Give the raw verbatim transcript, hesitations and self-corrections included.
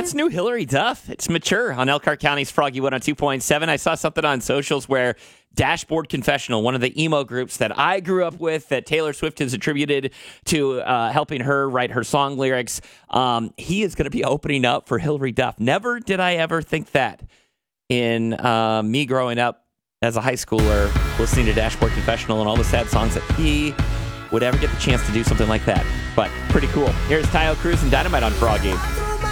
That's new Hillary Duff. It's mature on Elkhart County's Froggy one oh two point seven. I saw something on socials where Dashboard Confessional, one of the emo groups that I grew up with, that Taylor Swift has attributed to uh, helping her write her song lyrics, um, he is going to be opening up for Hillary Duff. Never did I ever think that in uh, me growing up as a high schooler, listening to Dashboard Confessional and all the sad songs, that he would ever get the chance to do something like that. But pretty cool. Here's Tayo Cruz and Dynamite on Froggy.